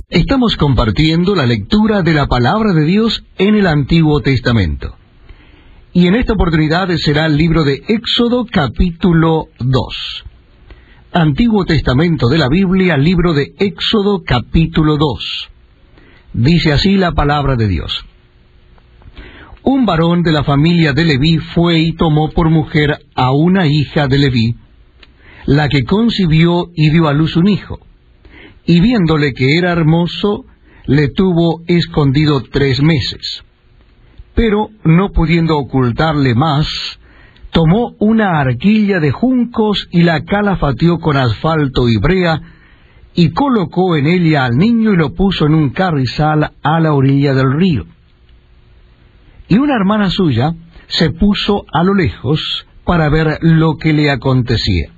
Estamos compartiendo la lectura de la Palabra de Dios en el Antiguo Testamento. Y en esta oportunidad será el libro de Éxodo capítulo 2. Antiguo Testamento de la Biblia, libro de Éxodo capítulo 2. Dice así la Palabra de Dios. Un varón de la familia de Leví fue y tomó por mujer a una hija de Leví, la que concibió y dio a luz un hijo. Y viéndole que era hermoso, le tuvo escondido 3 meses. Pero, no pudiendo ocultarle más, tomó una arquilla de juncos y la calafateó con asfalto y brea, y colocó en ella al niño y lo puso en un carrizal a la orilla del río. Y una hermana suya se puso a lo lejos para ver lo que le acontecía.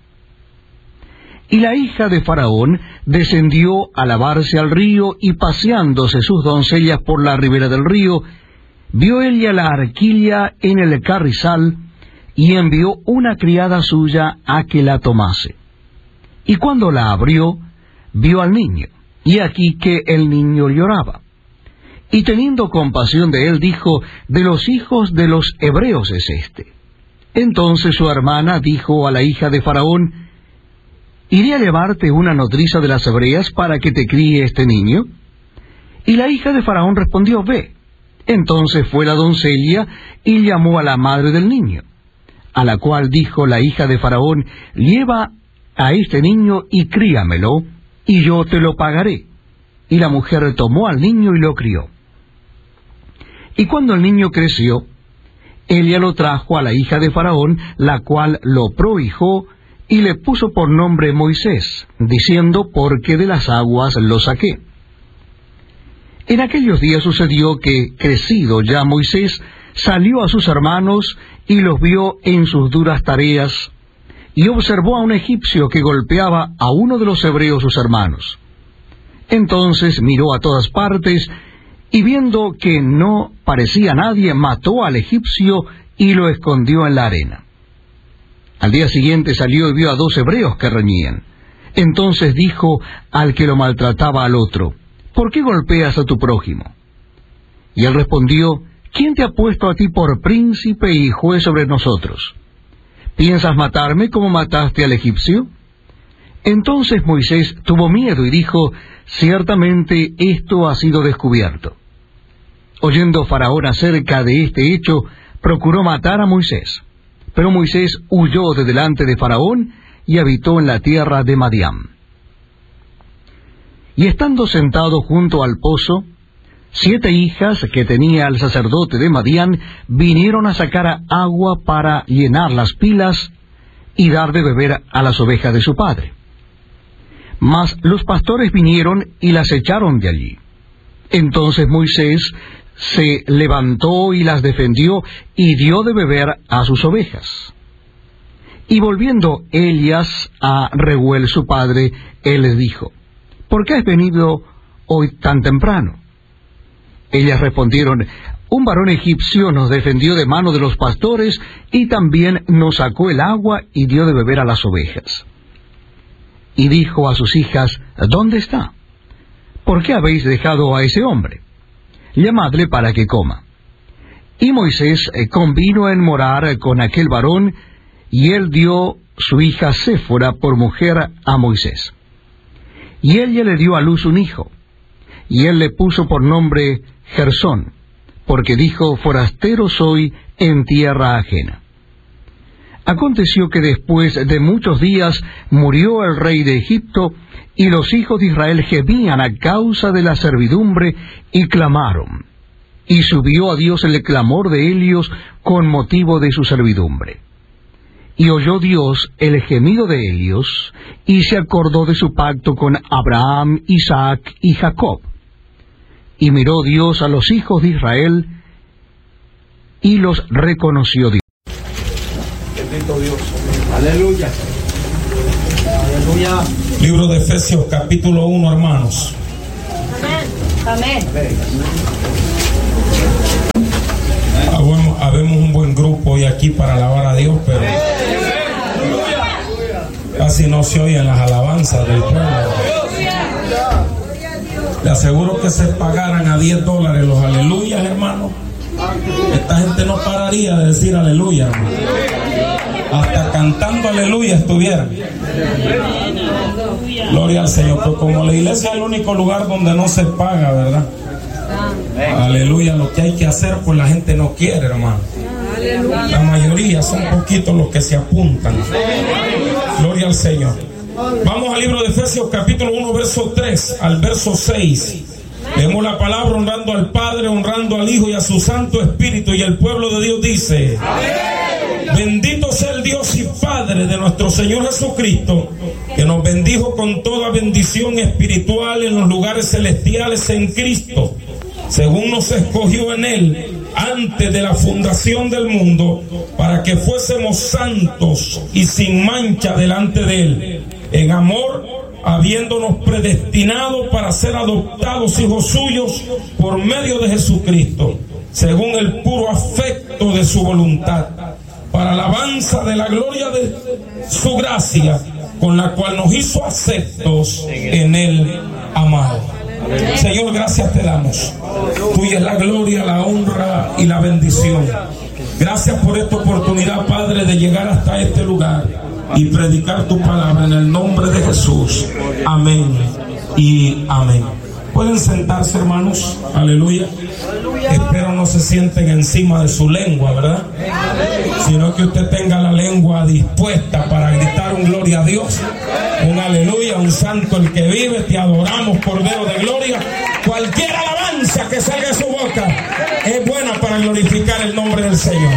Y la hija de Faraón descendió a lavarse al río, y paseándose sus doncellas por la ribera del río, vio ella la arquilla en el carrizal, y envió una criada suya a que la tomase. Y cuando la abrió, vio al niño, y aquí que el niño lloraba. Y teniendo compasión de él, dijo: de los hijos de los hebreos es este. Entonces su hermana dijo a la hija de Faraón: ¿iré a llevarte una nodriza de las hebreas para que te críe este niño? Y la hija de Faraón respondió: ve. Entonces fue la doncella y llamó a la madre del niño, a la cual dijo la hija de Faraón: lleva a este niño y críamelo, y yo te lo pagaré. Y la mujer tomó al niño y lo crió. Y cuando el niño creció, ella lo trajo a la hija de Faraón, la cual lo prohijó, y le puso por nombre Moisés, diciendo: porque de las aguas lo saqué. En aquellos días sucedió que, crecido ya Moisés, salió a sus hermanos, y los vio en sus duras tareas, y observó a un egipcio que golpeaba a uno de los hebreos sus hermanos. Entonces miró a todas partes, y viendo que no parecía nadie, mató al egipcio y lo escondió en la arena. Al día siguiente salió y vio a 2 hebreos que reñían. Entonces dijo al que lo maltrataba al otro: ¿por qué golpeas a tu prójimo? Y él respondió: ¿quién te ha puesto a ti por príncipe y juez sobre nosotros? ¿Piensas matarme como mataste al egipcio? Entonces Moisés tuvo miedo y dijo: ciertamente esto ha sido descubierto. Oyendo Faraón acerca de este hecho, procuró matar a Moisés. Pero Moisés huyó de delante de Faraón y habitó en la tierra de Madián. Y estando sentado junto al pozo, 7 hijas que tenía el sacerdote de Madián vinieron a sacar agua para llenar las pilas y dar de beber a las ovejas de su padre. Mas los pastores vinieron y las echaron de allí. Entonces Moisés se levantó y las defendió, y dio de beber a sus ovejas. Y volviendo ellas a Reuel su padre, él les dijo: ¿por qué has venido hoy tan temprano? Ellas respondieron: un varón egipcio nos defendió de mano de los pastores, y también nos sacó el agua y dio de beber a las ovejas. Y dijo a sus hijas: ¿dónde está? ¿Por qué habéis dejado a ese hombre? Llamadle para que coma. Y Moisés convino en morar con aquel varón, y él dio su hija Séfora por mujer a Moisés. Y ella le dio a luz un hijo, y él le puso por nombre Gersón, porque dijo: forastero soy en tierra ajena. Aconteció que después de muchos días murió el rey de Egipto, y los hijos de Israel gemían a causa de la servidumbre, y clamaron. Y subió a Dios el clamor de ellos con motivo de su servidumbre. Y oyó Dios el gemido de ellos, y se acordó de su pacto con Abraham, Isaac y Jacob. Y miró Dios a los hijos de Israel, y los reconoció Dios. Bendito Dios. Aleluya. Aleluya. Libro de Efesios capítulo 1, hermanos. Amén. Habemos un buen grupo hoy aquí para alabar a Dios, pero casi no se oyen las alabanzas del pueblo. La aseguro que se pagaran a $10 los aleluyas, hermano. Esta gente no pararía de decir aleluya, hermano. Hasta cantando aleluya estuvieran. Gloria al Señor. Pero como la iglesia es el único lugar donde no se paga, ¿verdad? Aleluya. Lo que hay que hacer, pues la gente no quiere, hermano. La mayoría son poquitos los que se apuntan. Gloria al Señor. Vamos al libro de Efesios capítulo 1 verso 3 al verso 6. Leemos la palabra honrando al Padre, honrando al Hijo y a su Santo Espíritu, y el pueblo de Dios dice: bendito sea el Dios y Padre de nuestro Señor Jesucristo, que nos bendijo con toda bendición espiritual en los lugares celestiales en Cristo, según nos escogió en Él antes de la fundación del mundo, para que fuésemos santos y sin mancha delante de Él, en amor, habiéndonos predestinado para ser adoptados hijos suyos por medio de Jesucristo, según el puro afecto de su voluntad, para alabanza de la gloria de su gracia, con la cual nos hizo aceptos en Él amado. Señor, gracias te damos. Tuya es la gloria, la honra y la bendición. Gracias por esta oportunidad, Padre, de llegar hasta este lugar y predicar tu palabra en el nombre de Jesús. Amén y amén. Pueden sentarse, hermanos. Aleluya. Espero no se sienten encima de su lengua, ¿verdad? Sino que usted tenga la lengua dispuesta para gritar un gloria a Dios, un aleluya, un santo el que vive. Te adoramos, Cordero de Gloria. Cualquier alabanza que salga de su boca es buena para glorificar el nombre del Señor.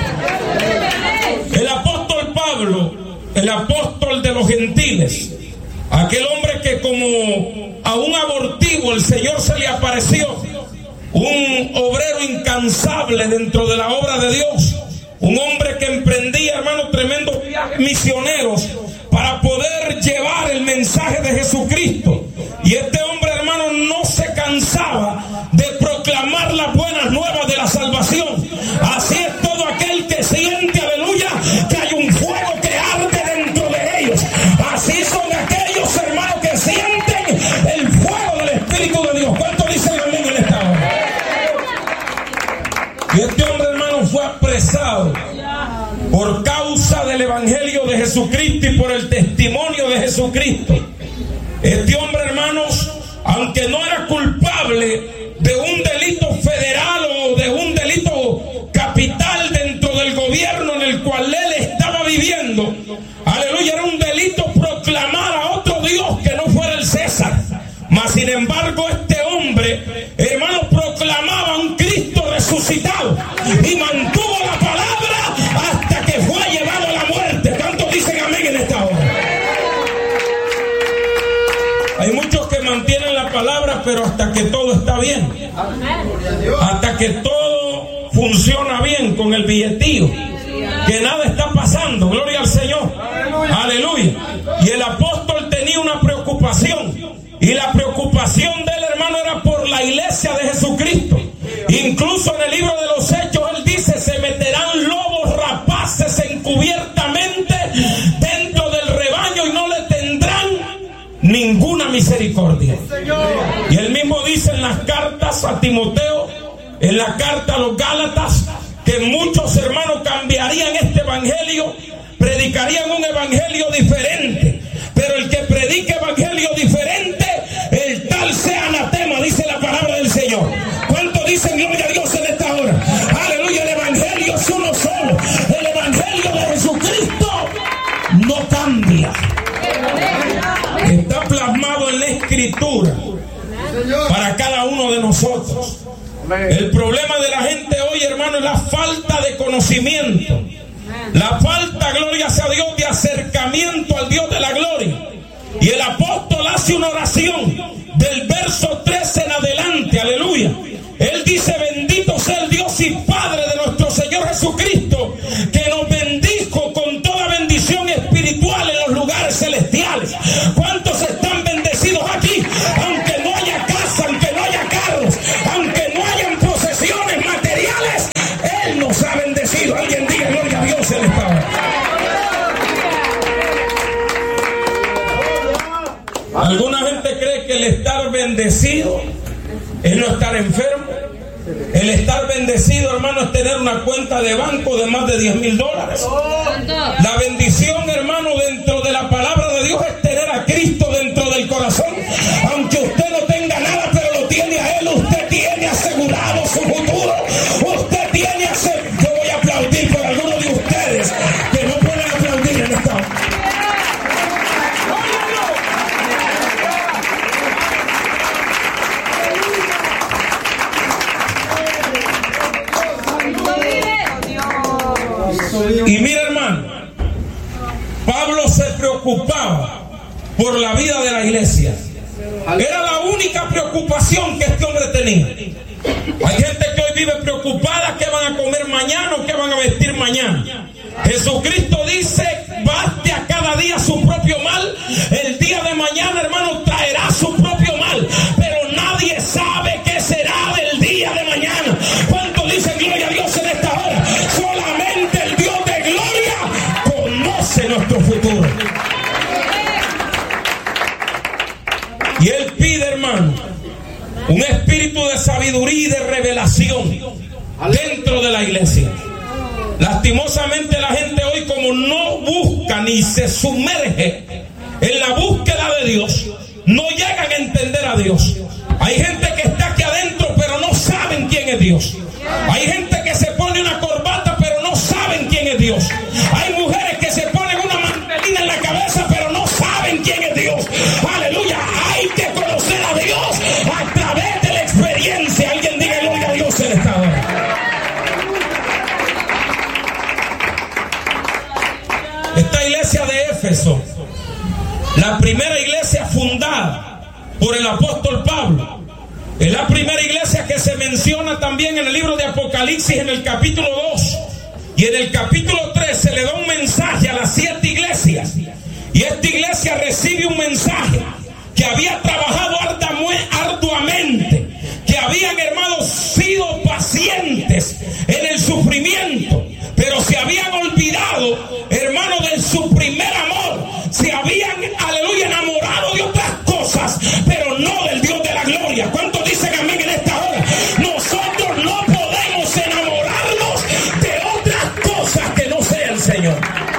El apóstol Pablo, el apóstol de los gentiles, aquel hombre que como a un abortivo el Señor se le apareció, un obrero incansable dentro de la obra de Dios, un hombre que emprendía, hermano, tremendos viajes misioneros para poder llevar el mensaje de Jesucristo. Y este hombre, hermano, no se cansaba de proclamar las buenas nuevas de la salvación. Así es todo aquel que siente, aleluya, que hay un fuego que arde dentro de ellos. Así son aquellos, hermanos, que sienten el fuego del Espíritu de Dios. ¿Cuánto dicen amén en esta hora? Y este hombre, hermano, fue apresado por causa del Evangelio de Jesucristo y por el testimonio de Jesucristo. Este hombre, hermanos, aunque no era culpable de un delito federal o de un delito capital dentro del gobierno en el cual él estaba viviendo, aleluya, era un delito proclamar a otro Dios que no fuera el César. Mas sin embargo, este hombre, hermano, proclamaba a un Cristo resucitado y mantuvo la palabra hasta que fue llevado a la muerte. ¿Cuántos dicen amén en esta hora? Hay muchos que mantienen la palabra, pero hasta que todo está bien, hasta que todo funciona bien con el billetío, que nada está pasando. Gloria al Señor. Aleluya. Y el apóstol tenía una preocupación, y la preocupación del hermano era por la iglesia de Jesucristo. Incluso en el libro de los Hechos él dice: se meterán lobos rapaces encubiertamente dentro del rebaño y no le tendrán ninguna misericordia. Y él mismo dice en las cartas a Timoteo, en la carta a los Gálatas, que muchos hermanos cambiarían este evangelio, predicarían un evangelio diferente, pero el que predique evangelio diferente, el tal sea anatema, dice la palabra del Señor. ¿Cuántos dicen gloria a Dios en esta hora? Aleluya. El evangelio es uno solo. El evangelio de Jesucristo no cambia. Está plasmado en la Escritura para cada uno de nosotros. El problema de la gente hoy, hermano, es la falta de conocimiento, la falta, gloria sea a Dios, de acercamiento al Dios de la gloria. Y el apóstol hace una oración del verso 13 en adelante, aleluya. Él dice: bendito sea el Dios y Padre de nuestro Señor Jesucristo, que nos bendijo con toda bendición espiritual en los lugares celestiales. ¿Cuántos están bendecidos aquí? Aunque no haya casa, aunque no haya carros, aunque no hayan posesiones materiales, Él nos ha bendecido. Alguien diga gloria a Dios en esta hora. Alguna gente cree que el estar bendecido es no estar enfermo. El estar bendecido, hermano, es tener una cuenta de banco de más de $10,000. La bendición, hermano, dentro de la palabra de Dios es tener a Cristo dentro del corazón. Aunque usted no tenga nada, pero lo tiene a Él, usted tiene asegurado su futuro. Usted tiene asegurado. Yo voy a aplaudir por algunos de ustedes que no pueden aplaudir en esta hora. Y mira, hermano, Pablo se preocupaba por la vida de la iglesia. Era la única preocupación que este hombre tenía. Hay gente que hoy vive preocupada qué van a comer mañana o qué van a vestir mañana. Jesucristo dice: baste a cada día su propio mal. El día de mañana, hermano, traerá su propio mal, pero nadie sabe qué será del día de mañana. ¿Cuántos dicen gloria a Dios en esta hora? Solamente el Dios de gloria conoce nuestro futuro. Y Él pide, hermano, un espíritu de sabiduría y de revelación dentro de la iglesia. Lastimosamente la gente hoy, como no busca ni se sumerge en la búsqueda de Dios, no llegan a entender a Dios. Hay gente que está aquí adentro pero no saben quién es Dios. Hay gente que se pone una corbata pero no saben quién es Dios. Hay mujeres que se ponen una mantelina en la cabeza pero no saben quién es Dios. Aleluya. Hay que conocer a Dios a través de la experiencia. Alguien diga gloria a Dios en esta hora. Esta iglesia de Éfeso, la primera iglesia fundada por el apóstol Pablo, es la primera iglesia que se menciona también en el libro de Apocalipsis en el capítulo 2. Y en el capítulo 3 se le da un mensaje a las 7 iglesias. Y esta iglesia recibe un mensaje que había trabajado arduamente, que habían, hermanos, sido pacientes en el sufrimiento, pero se habían olvidado, hermano, de su primer amor. Se habían, aleluya, enamorado de otras cosas, pero no del Dios de la gloria. ¿Cuántos dicen amén en esta hora? Nosotros no podemos enamorarnos de otras cosas que no sea el Señor.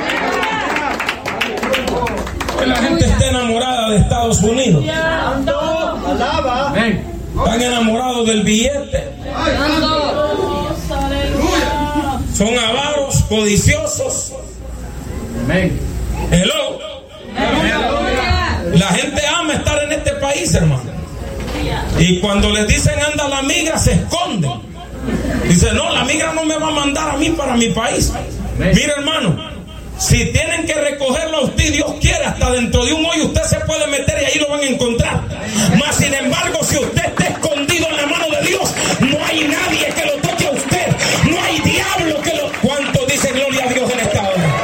Que la gente esté enamorada de Estados Unidos. Están enamorados del billete. Son avaros, codiciosos. Hello. La gente ama estar en este país, hermano. Y cuando les dicen anda la migra, se esconden. Dice, no, la migra no me va a mandar a mí para mi país. Mira, hermano, si tienen que recogerlo a usted, Dios quiere, hasta dentro de un hoyo usted se puede meter y ahí lo van a encontrar. Mas sin embargo, si usted está escondido en la mano de Dios, no hay nadie que lo toque a usted. No hay diablo que lo... ¿Cuántos dicen gloria a Dios en esta hora?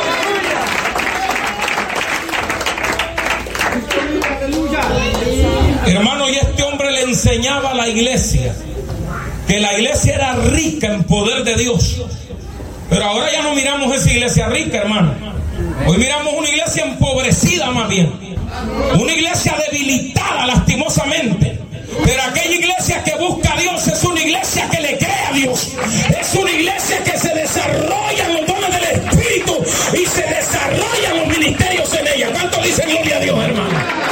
Hermano, y este hombre le enseñaba a la iglesia que la iglesia era rica en poder de Dios. Pero ahora ya no miramos esa iglesia rica, hermano. Hoy miramos una iglesia empobrecida más bien. Una iglesia debilitada, lastimosamente. Pero aquella iglesia que busca a Dios es una iglesia que le cree a Dios. Es una iglesia que se desarrollan los dones del Espíritu y se desarrollan los ministerios en ella. ¿Cuánto dicen gloria a Dios, hermano?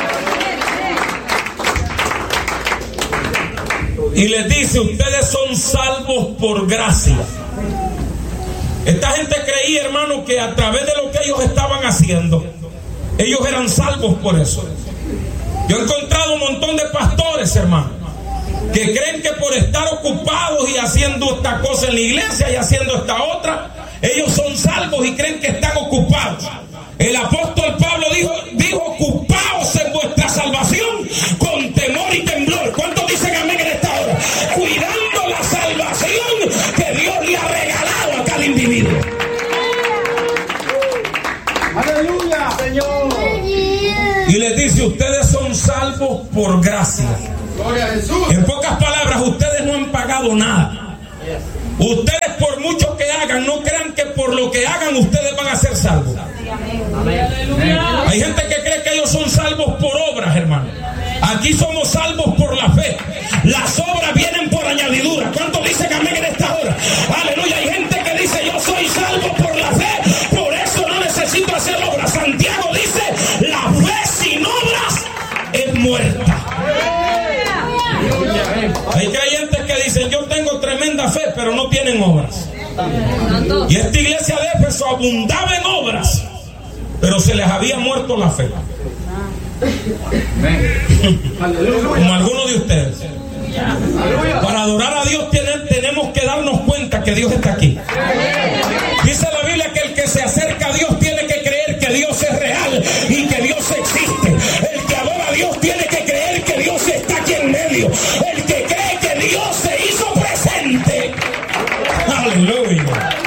Y les dice, ustedes son salvos por gracia. Esta gente creía, hermano, que a través de lo que ellos estaban haciendo, ellos eran salvos por eso. Yo he encontrado un montón de pastores, hermano, que creen que por estar ocupados y haciendo esta cosa en la iglesia y haciendo esta otra, ellos son salvos y creen que están ocupados. El apóstol Pablo dijo, ocupaos en vuestra salvación con temor y temblor. ¿Cuántos dicen amén en esta hora? Cuidando la salvación que Dios le ha regalado a cada individuo. ¡Aleluya, Señor! Y les dice, ustedes son salvos por gracia. ¡Gloria a Jesús! En pocas palabras, ustedes no han pagado nada. Ustedes, por mucho que hagan, no crean que por lo que hagan ustedes van a ser salvos. Hay gente que cree que ellos son salvos por obras, hermano. Aquí somos salvos por la fe. Las obras vienen por añadidura. ¿Cuántos dicen amén en esta hora? Aleluya. Hay gente que dice: yo soy salvo por la fe, por eso no necesito hacer obras. Santiago dice: la fe sin obras es muerta. Hay creyentes que dicen: yo tengo tremenda fe, pero no tienen obras. Y esta iglesia de Éfeso abundaba en obras, pero se les había muerto la fe. Como algunos de ustedes. Para adorar a Dios tenemos que darnos cuenta que Dios está aquí. Dice la Biblia que el que se acerca a Dios tiene que creer que Dios es real y que Dios existe. El que adora a Dios tiene que creer que Dios está aquí en medio. El que cree que Dios se hizo presente. Aleluya.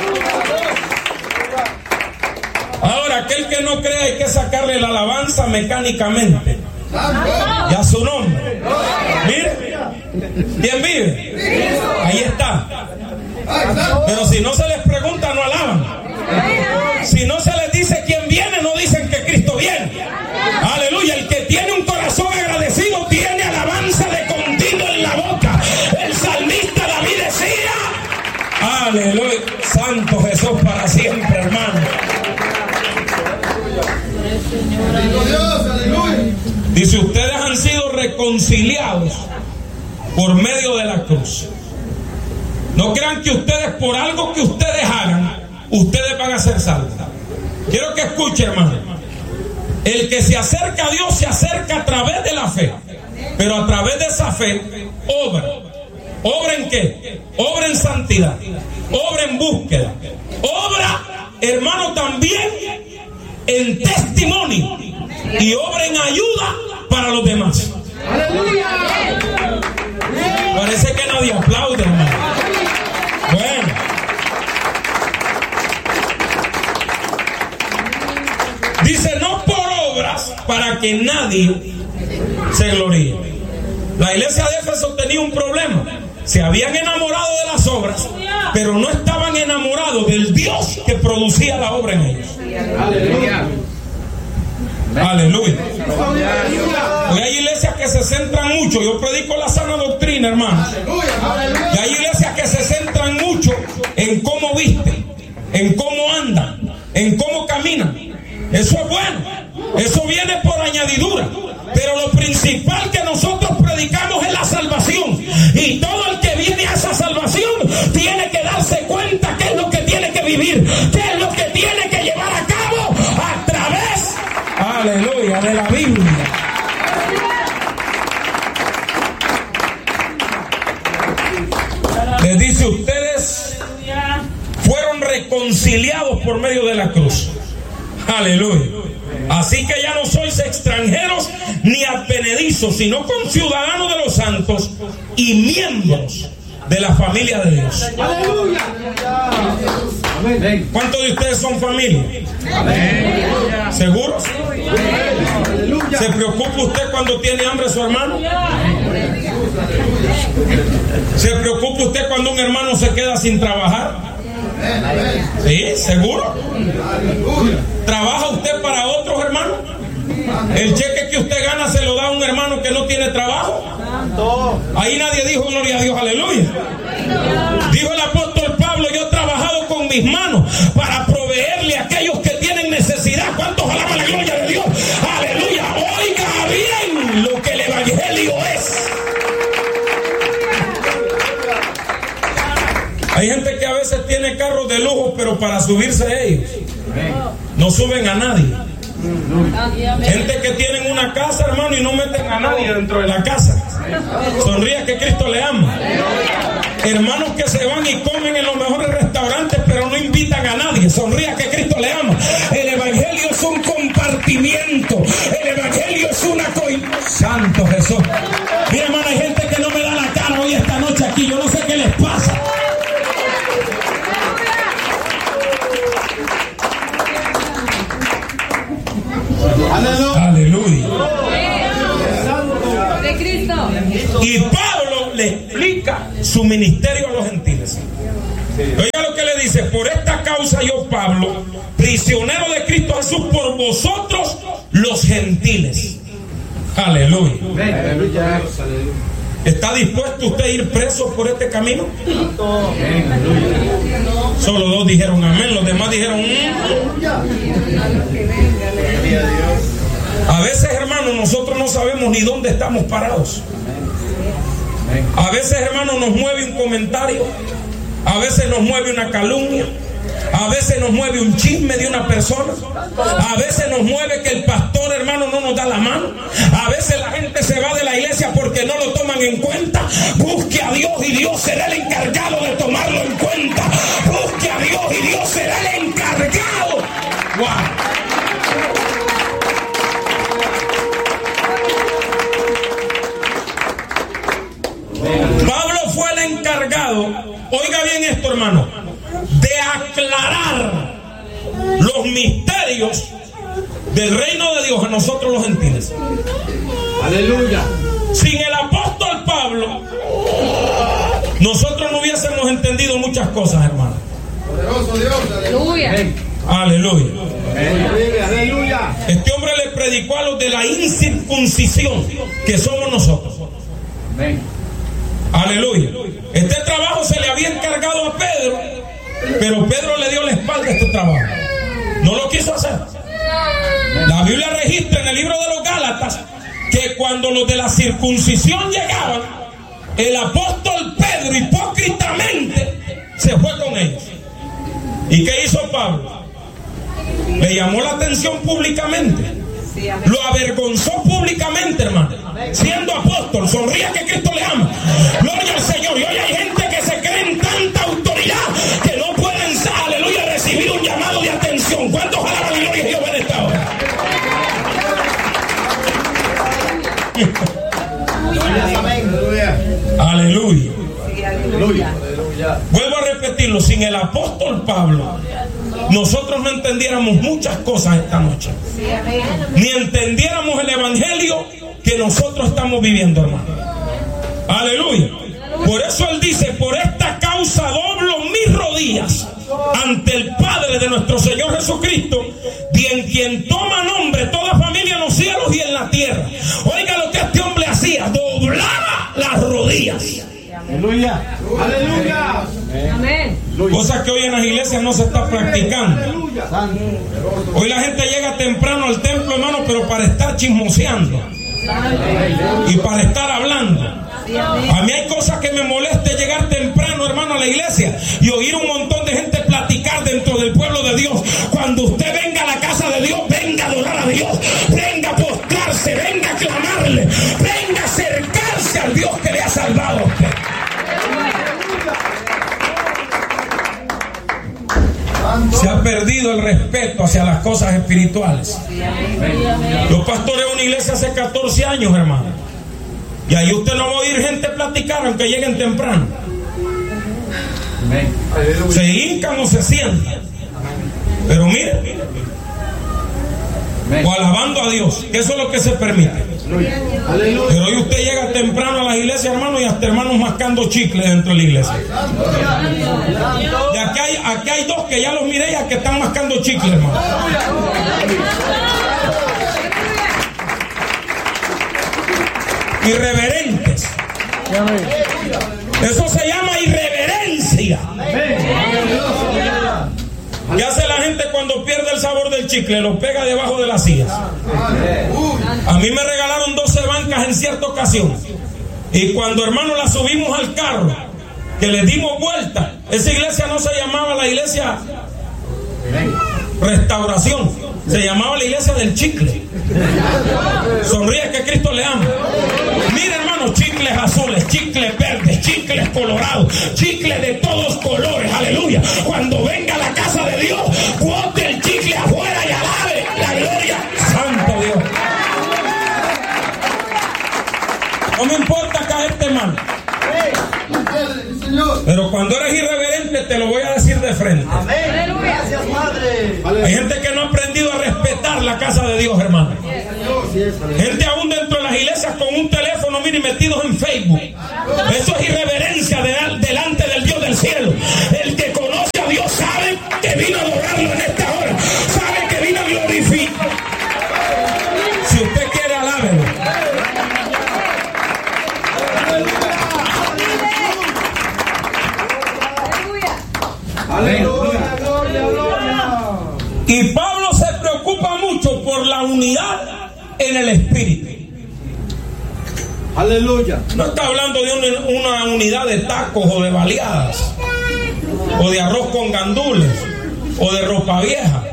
Ahora, aquel que no cree hay que sacarle la alabanza mecánicamente. Y a su nombre. Mire, ¿quién vive? Ahí está. Pero si no se les pregunta, no alaban. Si no se les dice quién viene, no dicen que Cristo viene. Aleluya. El que tiene un corazón agradecido tiene alabanza de continuo en la boca. El salmista David decía: aleluya, Santo Jesús para siempre, hermano. Dice: ustedes han sido reconciliados por medio de la cruz. No crean que ustedes, por algo que ustedes hagan, ustedes van a ser salvos. Quiero que escuchen, hermano. El que se acerca a Dios se acerca a través de la fe, pero a través de esa fe obra. ¿Obra en qué? Obra en santidad, obra en búsqueda, obra, hermano, también en testimonio y obra en ayuda para los demás. ¡Aleluya! Parece que nadie aplaude, hermano. Bueno, dice: no por obras para que nadie se gloríe. La iglesia de Éfeso tenía un problema. Se habían enamorado de las obras, pero no estaban enamorados del Dios que producía la obra en ellos. Aleluya. Aleluya. Hoy hay iglesias que se centran mucho. Yo predico la sana doctrina, hermano. Y hay iglesias que se centran mucho en cómo visten, en cómo andan, en cómo caminan. Eso es bueno. Eso viene por añadidura. Pero lo principal que nosotros predicamos es la salvación. Y todo el que viene a esa salvación tiene que darse cuenta qué es lo que tiene que vivir, qué es lo que tiene que llevar a cabo a través, aleluya, de la Biblia. Les dice: ustedes fueron reconciliados por medio de la cruz. Aleluya. Así que ya no sois extranjeros ni advenedizos, sino conciudadanos de los santos y miembros de la familia de Dios. ¡Aleluya! ¿Cuántos de ustedes son familia? ¿Seguros? ¿Se preocupa usted cuando tiene hambre su hermano? ¿Se preocupa usted cuando un hermano se queda sin trabajar? ¿Sí? ¿Seguro? ¿Trabaja usted para otros hermanos? ¿El cheque que usted gana se lo da a un hermano que no tiene trabajo? Ahí nadie dijo gloria a Dios, aleluya. Dijo el apóstol Pablo: yo he trabajado con mis manos para proveerle a aquellos que tienen necesidad. ¿Cuántos alaban la gloria de Dios? Aleluya. Oiga bien lo que el evangelio es. Hay gente que a veces tiene carros de lujo, pero para subirse ellos no suben a nadie. Gente que tienen una casa, hermano, y no meten a nadie dentro de la casa. Sonríe que Cristo le ama. Hermanos que se van y comen en los mejores restaurantes, pero no invitan a nadie. Sonríe que Cristo le ama. El evangelio es un compartimiento. El evangelio es una Santo Jesús. Mira, hermano, hay gente que no me da la cara hoy esta noche aquí. Yo no sé qué les pasa. Aleluya. De Cristo. Y Pablo le explica su ministerio a los gentiles. Oiga lo que le dice: por esta causa yo, Pablo, prisionero de Cristo Jesús, por vosotros los gentiles. Aleluya. Aleluya. ¿Está dispuesto usted a ir preso por este camino? Solo 2 dijeron amén, los demás dijeron A veces, hermanos, nosotros no sabemos ni dónde estamos parados. A veces, hermanos, nos mueve un comentario, a veces nos mueve una calumnia, a veces nos mueve un chisme de una persona, a veces nos mueve que el pastor, hermano, no nos da la mano, a veces la gente se va de la iglesia porque no lo toman en cuenta. Busque a Dios y Dios será el encargado de tomarlo en cuenta. Busque a Dios y Dios será el encargado. ¡Wow! Pablo fue el encargado, oiga bien esto, hermano, de aclarar los misterios del reino de Dios a nosotros los gentiles. Aleluya. Sin el apóstol Pablo, nosotros no hubiésemos entendido muchas cosas, hermano. Poderoso Dios. Aleluya. Aleluya. Aleluya. Este hombre le predicó a los de la incircuncisión, que somos nosotros. Aleluya. Este trabajo se le había encargado a Pedro, pero Pedro le dio la espalda a este trabajo. No lo quiso hacer. La Biblia registra en el libro de los Gálatas que cuando los de la circuncisión llegaban, el apóstol Pedro hipócritamente se fue con ellos. ¿Y qué hizo Pablo? Le llamó la atención públicamente. Lo avergonzó públicamente, hermano. Siendo apóstol, sonría que Cristo le ama. Gloria al Señor. Y hoy hay gente que se cree en tanta autoridad que no pueden, aleluya, recibir un llamado de atención. ¿Cuántos alaban la gloria de Dios en esta hora? Aleluya. Vuelvo a repetirlo, sin el apóstol Pablo nosotros no entendiéramos muchas cosas esta noche, ni entendiéramos el evangelio que nosotros estamos viviendo, hermano. Aleluya. Por eso él dice: por esta causa doblo mis rodillas ante el Padre de nuestro Señor Jesucristo, de en quien toma nombre toda familia en los cielos y en la tierra. Oiga lo que este hombre hacía: doblaba las rodillas. Aleluya. Aleluya. Amén. Cosa que hoy en las iglesias no se está practicando. Hoy la gente llega temprano al templo, hermano, pero para estar chismoseando y para estar hablando. A mí hay cosas que me molesta: llegar temprano, hermano, a la iglesia y oír un montón de gente platicar dentro del pueblo de Dios. Cuando usted venga a la casa de Dios, venga a adorar a Dios, venga a postrarse, venga a clamarle, venga a acercarse al Dios que le ha salvado a usted. Se ha perdido el respeto hacia las cosas espirituales. Yo pastoreo una iglesia hace 14 años, hermano, y ahí usted no va a oír gente platicar aunque lleguen temprano. Se hincan o se sientan, pero mire, o alabando a Dios, que eso es lo que se permite. Pero hoy usted llega temprano a las iglesias, hermano, y hasta hermanos mascando chicle dentro de la iglesia. Y aquí hay 2 que ya los miré, ya que están mascando chicle, hermano. Irreverentes. Eso se llama irreverencia. ¿Qué hace la gente cuando pierde el sabor del chicle? Lo pega debajo de las sillas. A mí me regalaron 12 bancas en cierta ocasión, y cuando, hermano, las subimos al carro, que le dimos vuelta, esa iglesia no se llamaba la iglesia Restauración, se llamaba la iglesia del chicle. Sonríe que Cristo le ama. Mira, hermano, chicles azules, chicles verdes, chicles colorados, chicles de todos colores. Aleluya. Cuando venga a la casa de Dios, bote el chicle afuera y alabe la gloria. Santo Dios. No me importa caerte mal, pero cuando eres irreverente te lo voy a decir de frente. Amén. Gracias, Padre. Hay gente que no ha aprendido a respetar la casa de Dios, hermano. Gente aún dentro de las iglesias con un teléfono, mire, metidos en Facebook. Eso es irreverencia delante del Dios del cielo. El que conoce a Dios sabe que vino a adorarlo en esta hora, sabe que vino a glorificar. Si usted quiere, alábelo. Y Pablo se preocupa mucho por la unidad en el espíritu. Aleluya. No está hablando de una unidad de tacos o de baleadas, o de arroz con gandules, o de ropa vieja.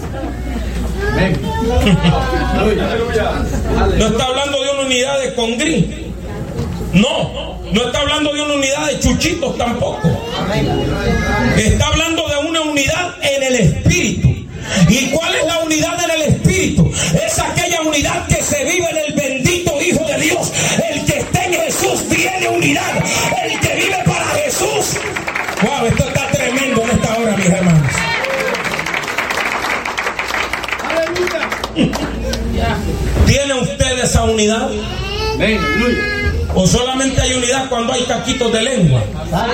No está hablando de una unidad de congrí. No está hablando de una unidad de chuchitos tampoco. Está hablando de una unidad en el espíritu. ¿Y cuál es la unidad en el espíritu? Es aquella unidad que se vive en el bendito Hijo de Dios. El que está en Jesús tiene unidad. El que vive para Jesús. Wow, esto está tremendo en esta hora, mis hermanos. ¿Tiene usted esa unidad? ¿O solamente hay unidad cuando hay taquitos de lengua?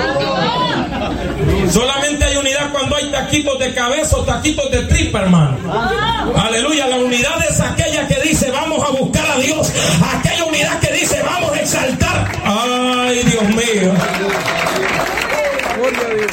Solamente hay unidad cuando hay taquitos de cabeza o taquitos de tripa, hermano. Aleluya. La unidad es aquella que dice vamos a buscar a Dios. Aquella unidad que dice vamos a exaltar. Ay, Dios mío. Gloria a Dios.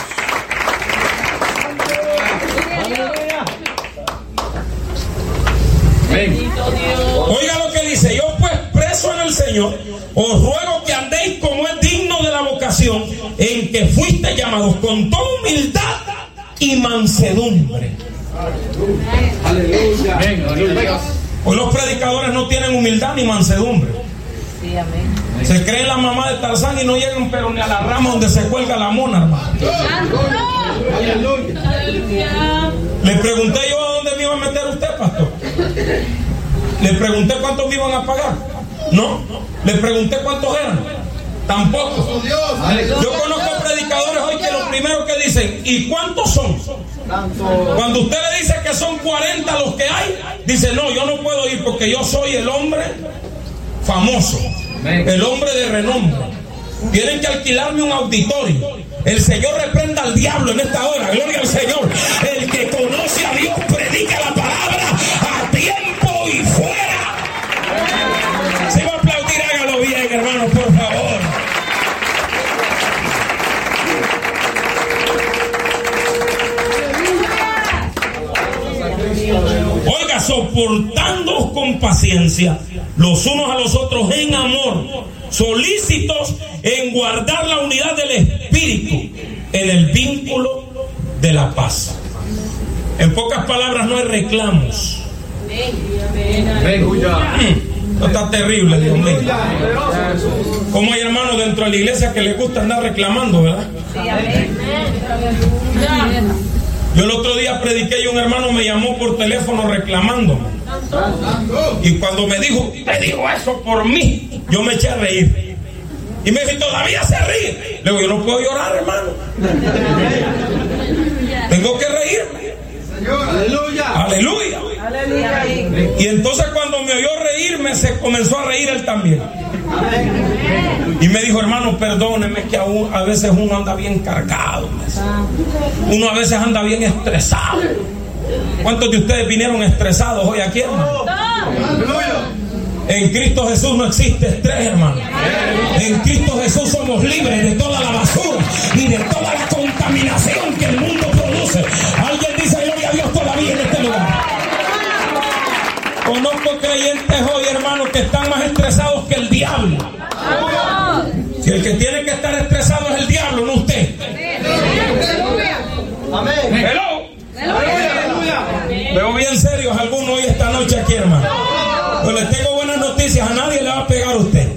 Oiga lo que dice: yo pues preso en el Señor os ruego que andéis como es digno de la vocación en que fuiste llamados, con toda humildad y mansedumbre. Aleluya. Hoy los predicadores no tienen humildad ni mansedumbre. Se creen la mamá de Tarzán y no llegan pero ni a la rama donde se cuelga la mona, hermano. Le pregunté yo a dónde me iba a meter usted, pastor. Le pregunté cuántos me iban a pagar. No. Le pregunté cuántos eran. Tampoco. Yo conozco predicadores hoy que lo primero que dicen: ¿y cuántos son? Cuando usted le dice que son 40 los que hay, dice: no, yo no puedo ir porque yo soy el hombre famoso, el hombre de renombre. Tienen que alquilarme un auditorio. El Señor reprenda al diablo en esta hora. Gloria al Señor. El que conoce a Dios predica la palabra a tiempo y fuera. Si va a aplaudir, hágalo bien, hermano, por favor. Oiga, soportándoos con paciencia los unos a los otros en amor, solícitos en guardar la unidad del espíritu en el vínculo de la paz. En pocas palabras, no hay reclamos. Esto está terrible, Dios mío. Como hay hermanos dentro de la iglesia que les gusta andar reclamando, ¿verdad? Yo el otro día prediqué y un hermano me llamó por teléfono reclamándome. Y cuando me dijo eso por mí, yo me eché a reír. Y me dijo: ¿todavía se ríe? Le digo: yo no puedo llorar, hermano. Tengo que reírme. Aleluya. Aleluya. Y entonces cuando me oyó reírme, se comenzó a reír él también. Y me dijo: hermano, perdóneme, que a veces uno anda bien cargado. Uno a veces anda bien estresado. ¿Cuántos de ustedes vinieron estresados hoy aquí, hermano? En Cristo Jesús no existe estrés, hermano. En Cristo Jesús somos libres de toda la basura y de toda la contaminación que el mundo produce. Alguien dice gloria a Dios todavía en este lugar. Conozco creyentes hoy, hermanos, que están más estresados que el diablo. Si el que tiene que estar estresado es el diablo, no usted. Amén. Hello. Veo bien serios algunos hoy esta noche aquí, hermano. Pues les tengo buenas noticias: a nadie le va a pegar a usted.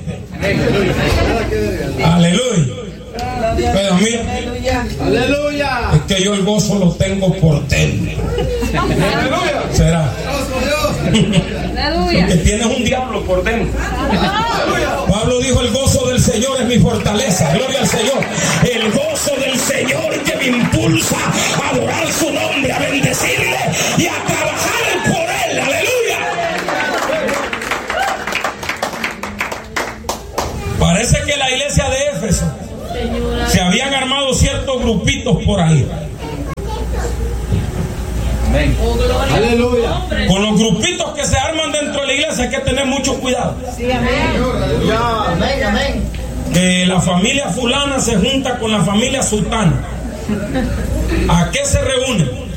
Aleluya. Pero mira, Aleluya. es que yo el gozo lo tengo por dentro. ¿Será? Porque tienes un diablo por dentro. Pablo dijo: el gozo del Señor es mi fortaleza. Gloria al Señor. El gozo del Señor que me impulsa a adorar su nombre, a bendecirle y a trabajar por él. Aleluya. Parece que la iglesia de Éfeso se habían armado ciertos grupitos por ahí. Aleluya. Con los grupitos que se arman dentro de la iglesia hay que tener mucho cuidado. Sí, amén. Amén, amén. Que la familia fulana se junta con la familia sultana. ¿A qué se reúnen?